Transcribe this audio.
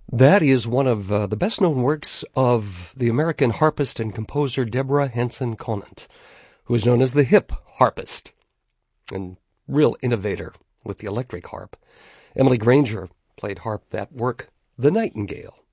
That is one of the best-known works of the American harpist and composer Deborah Henson Conant, who is known as the hip harpist and real innovator with the electric harp. Emily Granger played harp that work, The Nightingale.